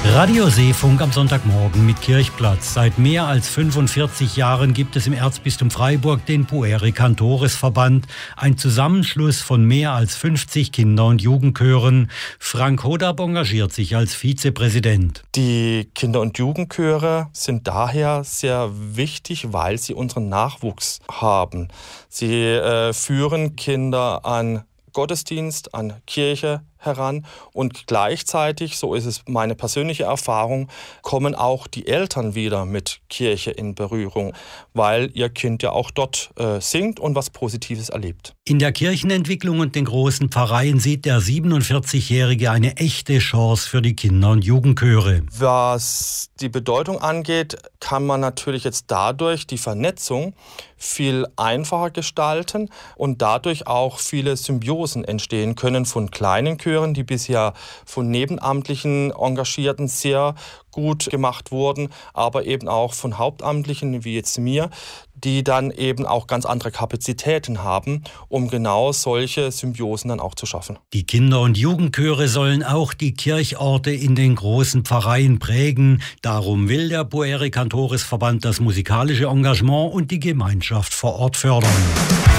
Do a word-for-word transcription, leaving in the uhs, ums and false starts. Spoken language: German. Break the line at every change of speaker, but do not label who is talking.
Radio Seefunk am Sonntagmorgen mit Kirchplatz. Seit mehr als fünfundvierzig Jahren gibt es im Erzbistum Freiburg den Pueri Cantores Verband, ein Zusammenschluss von mehr als fünfzig Kinder- und Jugendchören. Frank Hodab engagiert sich als Vizepräsident.
Die Kinder- und Jugendchöre sind daher sehr wichtig, weil sie unseren Nachwuchs haben. Sie äh, führen Kinder an Gottesdienst, an Kirche heran und gleichzeitig, so ist es meine persönliche Erfahrung, kommen auch die Eltern wieder mit Kirche in Berührung, weil ihr Kind ja auch dort äh, singt und was Positives erlebt.
In der Kirchenentwicklung und den großen Pfarreien sieht der siebenundvierzigjährige eine echte Chance für die Kinder- und Jugendchöre.
Was die Bedeutung angeht, kann man natürlich jetzt dadurch die Vernetzung viel einfacher gestalten und dadurch auch viele Symbiosen entstehen können von kleinen Chören, die bisher von nebenamtlichen Engagierten sehr gut gemacht wurden, aber eben auch von Hauptamtlichen wie jetzt mir, die dann eben auch ganz andere Kapazitäten haben, um genau solche Symbiosen dann auch zu schaffen.
Die Kinder- und Jugendchöre sollen auch die Kirchorte in den großen Pfarreien prägen. Darum will der Pueri Cantores Verband das musikalische Engagement und die Gemeinschaft vor Ort fördern.